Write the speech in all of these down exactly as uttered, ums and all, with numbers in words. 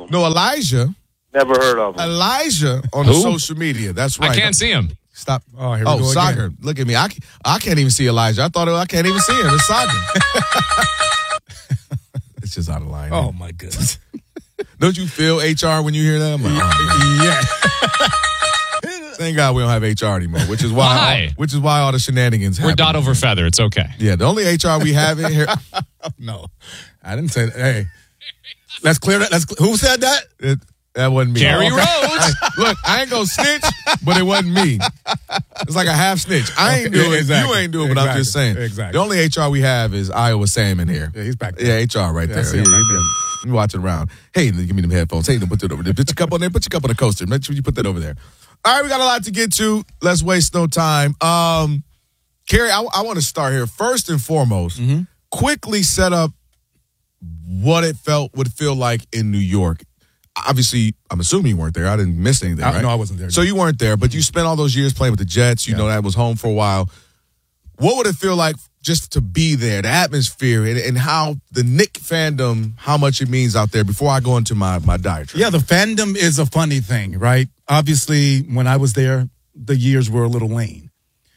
him. No, Elijah. Never heard of him. Elijah on Who? the social media. That's right. I can't see him. Stop. Oh, here we oh go soccer. again. Look at me. I, I can't even see Elijah. I thought it, I can't even see him. It's soccer. It's just out of line. Oh, my goodness. Don't you feel H R when you hear that? I'm like, oh, Yeah. thank God we don't have H R anymore, which is why, Why? All, which is why all the shenanigans happen. We're dot over feather. It's okay. Yeah, the only H R we have in here. No, I didn't say that. Hey, let's clear that. Let's, who said that? It, that wasn't me. Gary Oh, Rhodes. Look, I ain't gonna snitch, but it wasn't me. It's like a half snitch. I ain't Okay, doing it. exactly. You ain't doing it, but I'm just saying. Exactly. The only H R we have is Iowa Sam in here. Yeah, he's back there. Yeah, H R right Yeah, I there. see him Yeah, right you been- you watching around. Hey, give me them headphones. Hey, put that over there. Put your cup on there. Put your cup on the coaster. Make sure you put that over there. All right, we got a lot to get to. Let's waste no time. Um, Kerry, I, I want to start here. First and foremost, Mm-hmm. quickly set up what it felt would feel like in New York. Obviously, I'm assuming you weren't there. I didn't miss anything, I- right? no, I wasn't there. So you weren't there, but you spent all those years playing with the Jets. You Yeah. know that was home for a while. What would it feel like just to be there, the atmosphere, and, and how the Knick fandom, how much it means out there before I go into my, my diatribe? Yeah, the fandom is a funny thing, right? Obviously, when I was there, the years were a little lean.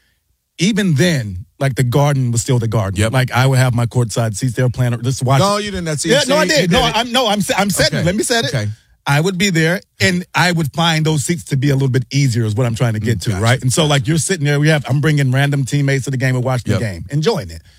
Even then, like the Garden was still the Garden. Yep. Like I would have my courtside seats there playing. Just watch. No, you didn't. That's Yeah, no, I you did. No, it. I'm no, I'm I'm setting. Okay. Let me set it. Okay. I would be there, and I would find those seats to be a little bit easier, is what I'm trying to get to, Gotcha. right? And so, like, you're sitting there. We have. I'm bringing random teammates to the game and watching Yep. the game, enjoying it.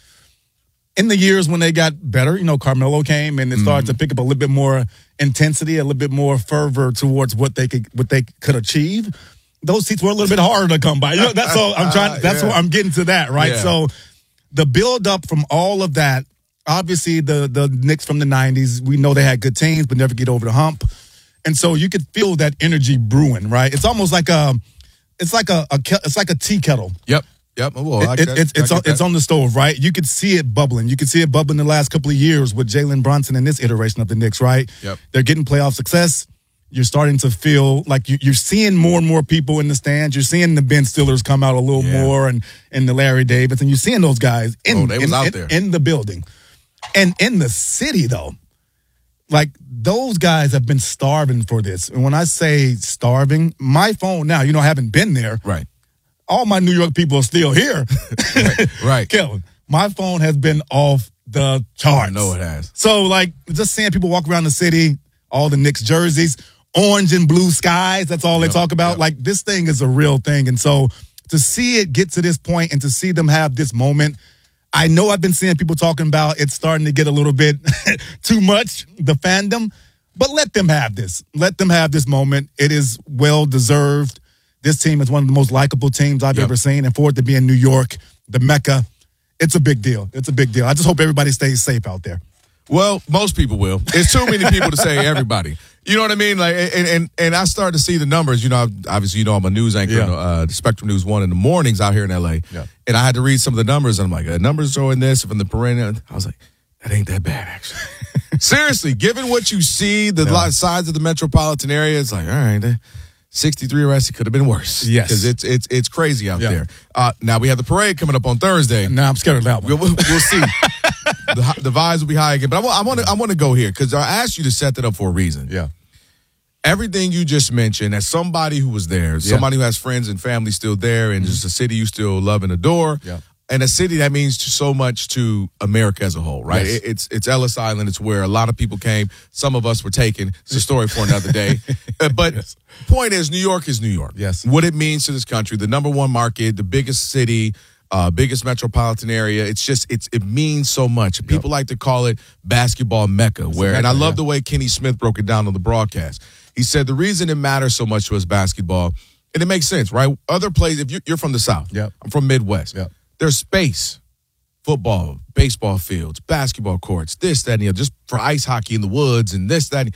In the years when they got better, you know, Carmelo came and it started to pick up a little bit more intensity, a little bit more fervor towards what they could what they could achieve. Those seats were a little bit harder to come by. You know, that's all I'm trying. That's Yeah. what I'm getting to that, right? Yeah. So, the build up from all of that. Obviously, the the Knicks from the nineties, we know they had good teams, but never get over the hump. And so you could feel that energy brewing, right? It's almost like a, it's like a, a ke- it's like a tea kettle. Yep. Yep. Well, I It- get- it's I it's get on, it's that. on the stove, right? You could see it bubbling. You could see it bubbling the last couple of years with Jalen Brunson in this iteration of the Knicks, right? Yep. They're getting playoff success. You're starting to feel like you, you're seeing more and more people in the stands. You're seeing the Ben Stillers come out a little Yeah. more, and and the Larry Davis, and you're seeing those guys in Oh, they was in, out in- there. in the building, and in the city though. Like, those guys have been starving for this. And when I say starving, my phone now, you know, I haven't been there. Right. All my New York people are still here. Right. Kevin, my phone has been off the charts. I know it has. So, like, just seeing people walk around the city, all the Knicks jerseys, orange and blue skies, that's all Yep, they talk about. yep. Like, this thing is a real thing. And so, to see it get to this point and to see them have this moment, I know I've been seeing people talking about it's starting to get a little bit too much, the fandom, but let them have this. Let them have this moment. It is well deserved. This team is one of the most likable teams I've Yep. ever seen. And for it to be in New York, the Mecca, it's a big deal. It's a big deal. I just hope everybody stays safe out there. Well, most people will. It's too many people to say everybody. You know what I mean? Like, and and and I started to see the numbers. You know, obviously, you know, I'm a news anchor, Yeah. in, uh, the Spectrum News One in the mornings out here in L A. Yeah. And I had to read some of the numbers, and I'm like, uh, numbers showing this from the perennial. I was like, that ain't that bad, actually. Seriously, given what you see, the Yeah. lot size of the metropolitan area, it's like, all right, uh, sixty-three arrests. It could have been worse. Yes. because it's it's it's crazy out Yeah. there. Uh, now we have the parade coming up on Thursday. Now I'm scared of that one. We'll, we'll see. the, the vibes will be high again. But I want to I want to go here because I asked you to set that up for a reason. Yeah. Everything you just mentioned, as somebody who was there, somebody who has friends and family still there, and just a city you still love and adore, Yeah. and a city that means so much to America as a whole, right? Yes. It, it's it's Ellis Island. It's where a lot of people came. Some of us were taken. It's a story for another day. Uh, but point is, New York is New York. Yes. What it means to this country, the number one market, the biggest city, uh, biggest metropolitan area. It's just it's it means so much. People like to call it basketball mecca. Where and I mecca, love yeah. the way Kenny Smith broke it down on the broadcast. He said the reason it matters so much to us basketball, and it makes sense, right? Other places, if you're, you're from the South, Yep. I'm from Midwest. Yep. There's space, football, baseball fields, basketball courts, this, that, and the other, just for ice hockey in the woods and this, that. And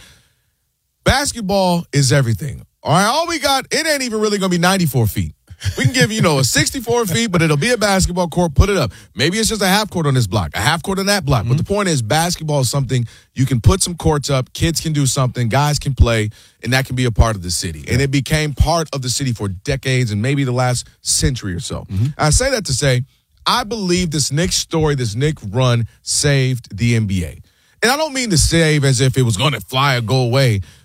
basketball is everything. All right, all we got, it ain't even really going to be ninety-four feet. We can give you, you know, a sixty-four feet, but it'll be a basketball court. Put it up. Maybe it's just a half court on this block, a half court on that block. But the point is, basketball is something you can put some courts up. Kids can do something. Guys can play, and that can be a part of the city. And it became part of the city for decades and maybe the last century or so. I say that to say, I believe this Knicks story, this Knicks run saved the N B A. And I don't mean to save as if it was going to fly or go away.